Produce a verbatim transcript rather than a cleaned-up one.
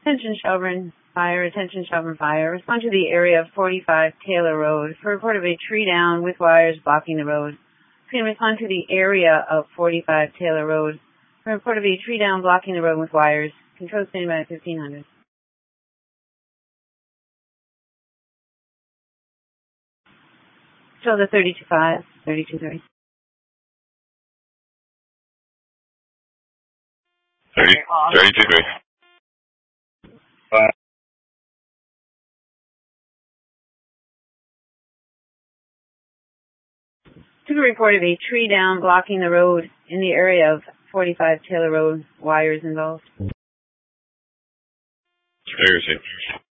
Attention Shelburne Fire, attention Shelburne Fire. Respond to the area of forty-five Taylor Road for a report of a tree down with wires blocking the road. Can respond to the area of forty-five Taylor Road for a report of a tree down blocking the road with wires. Control standing by at fifteen hundred. Still the thirty-two five, thirty-two three. thirty, thirty-two three. Uh, Took a report of a tree down blocking the road in the area of forty-five Taylor Road. Wires involved. Clear,